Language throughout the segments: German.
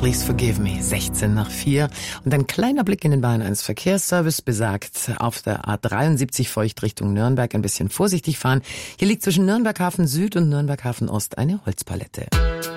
Please Forgive Me, 16:04. Und ein kleiner Blick in den Bayern 1 Verkehrsservice besagt, auf der A73 feucht Richtung Nürnberg ein bisschen vorsichtig fahren. Hier liegt zwischen Nürnberg Hafen Süd und Nürnberg Hafen Ost eine Holzpalette.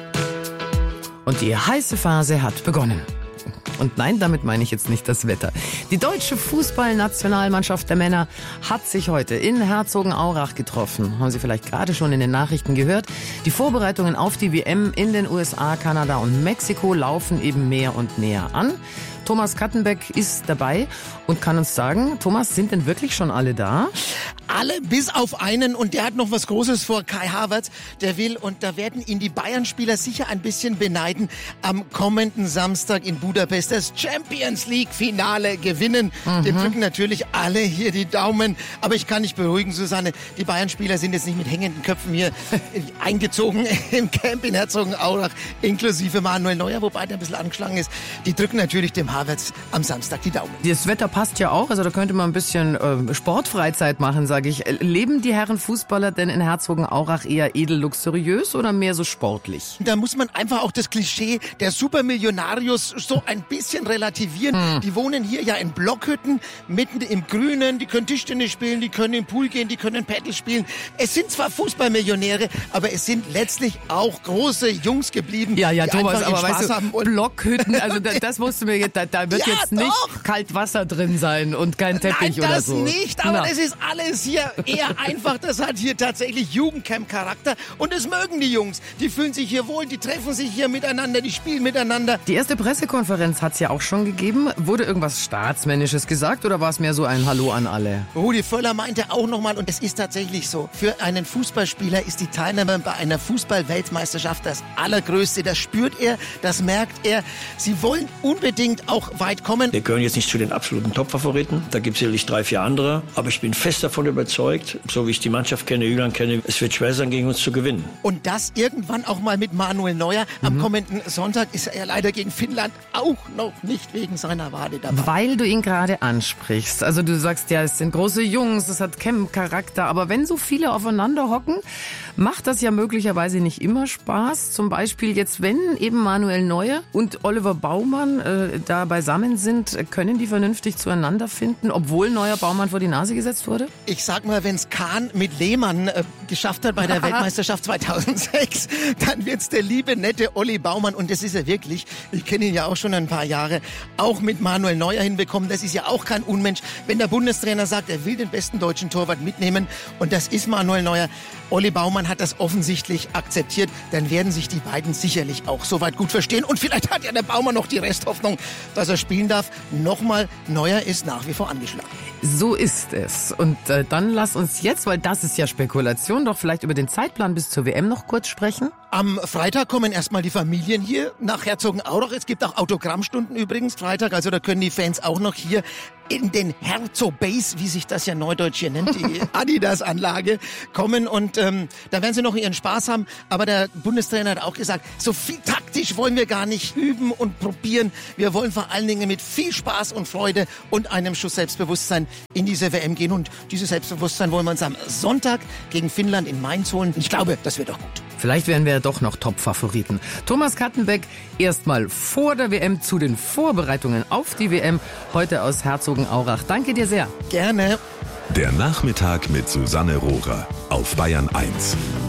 Und die heiße Phase hat begonnen. Und nein, damit meine ich jetzt nicht das Wetter. Die deutsche Fußballnationalmannschaft der Männer hat sich heute in Herzogenaurach getroffen. Haben Sie vielleicht gerade schon in den Nachrichten gehört. Die Vorbereitungen auf die WM in den USA, Kanada und Mexiko laufen eben mehr und näher an. Thomas Kattenbeck ist dabei und kann uns sagen, Thomas, sind denn wirklich schon alle da? Alle bis auf einen, und der hat noch was Großes vor, Kai Havertz, der will, und da werden ihn die Bayern-Spieler sicher ein bisschen beneiden, am kommenden Samstag in Budapest das Champions-League-Finale gewinnen. Dem drücken natürlich alle hier die Daumen, aber ich kann dich beruhigen, Susanne, die Bayern-Spieler sind jetzt nicht mit hängenden Köpfen hier eingezogen im Camp in Herzogenaurach, inklusive Manuel Neuer, wobei der ein bisschen angeschlagen ist. Die drücken natürlich dem Havertz am Samstag die Daumen. Das Wetter passt ja auch, also da könnte man ein bisschen Sportfreizeit machen, sage ich. Leben die Herren Fußballer denn in Herzogenaurach eher edel luxuriös oder mehr so sportlich? Da muss man einfach auch das Klischee der Supermillionarius so ein bisschen relativieren. Die wohnen hier ja in Blockhütten, mitten im Grünen, die können Tischtennis spielen, die können im Pool gehen, die können Paddle spielen. Es sind zwar Fußballmillionäre, aber es sind letztlich auch große Jungs geblieben, ja, die Thomas, einfach aber Spaß weißt haben. du, Blockhütten, also das musst du mir jetzt, da wird Ja, jetzt nicht doch. kalt Wasser drin sein und kein Teppich Nein, oder so. das nicht, aber das ist alles hier eher einfach. Das hat hier tatsächlich Jugendcamp-Charakter und das mögen die Jungs. Die fühlen sich hier wohl, die treffen sich hier miteinander, die spielen miteinander. Die erste Pressekonferenz hat's ja auch schon gegeben. Wurde irgendwas Staatsmännisches gesagt oder war es mehr so ein Hallo an alle? Rudi Völler meinte auch nochmal, und es ist tatsächlich so, für einen Fußballspieler ist die Teilnahme bei einer Fußball-Weltmeisterschaft das Allergrößte. Das spürt er, das merkt er. Sie wollen unbedingt auch weit kommen. Wir gehören jetzt nicht zu den absoluten Top-Favoriten. Da gibt es sicherlich 3, 4 andere. Aber ich bin fest davon überzeugt, so wie ich die Mannschaft kenne, Julian kenne, es wird schwer sein, gegen uns zu gewinnen. Und das irgendwann auch mal mit Manuel Neuer. Am kommenden Sonntag ist er leider gegen Finnland auch noch nicht wegen seiner Wade dabei. Weil du ihn gerade ansprichst. Also du sagst ja, es sind große Jungs, es hat Camp-Charakter. Aber wenn so viele aufeinander hocken, macht das ja möglicherweise nicht immer Spaß. Zum Beispiel jetzt, wenn eben Manuel Neuer und Oliver Baumann da beisammen sind, können die vernünftig zueinander finden, obwohl Neuer Baumann vor die Nase gesetzt wurde? Ich sag mal, wenn's Kahn mit Lehmann geschafft hat bei der Weltmeisterschaft 2006, dann wird's der liebe, nette Olli Baumann, und das ist er wirklich, ich kenne ihn ja auch schon ein paar Jahre, auch mit Manuel Neuer hinbekommen. Das ist ja auch kein Unmensch. Wenn der Bundestrainer sagt, er will den besten deutschen Torwart mitnehmen, und das ist Manuel Neuer, Olli Baumann hat das offensichtlich akzeptiert, dann werden sich die beiden sicherlich auch soweit gut verstehen. Und vielleicht hat ja der Baumann noch die Resthoffnung, dass er spielen darf. Nochmal, Neuer ist nach wie vor angeschlagen. So ist es. Und dann lass uns jetzt, weil das ist ja Spekulation, doch vielleicht über den Zeitplan bis zur WM noch kurz sprechen. Am Freitag kommen erstmal die Familien hier nach Herzogenaurach. Es gibt auch Autogrammstunden übrigens Freitag, also da können die Fans auch noch hier in den Herzog-Base, wie sich das ja neudeutsch hier nennt, die Adidas-Anlage, kommen, und da werden sie noch ihren Spaß haben. Aber der Bundestrainer hat auch gesagt, so viel taktisch wollen wir gar nicht üben und probieren. Wir wollen vor allen Dingen mit viel Spaß und Freude und einem Schuss Selbstbewusstsein in diese WM gehen. Und dieses Selbstbewusstsein wollen wir uns am Sonntag gegen Finnland in Mainz holen. Ich glaube, das wird doch gut. Vielleicht wären wir ja doch noch Top-Favoriten. Thomas Kattenbeck, erstmal vor der WM zu den Vorbereitungen auf die WM, heute aus Herzogenaurach. Danke dir sehr. Gerne. Der Nachmittag mit Susanne Rohrer auf Bayern 1.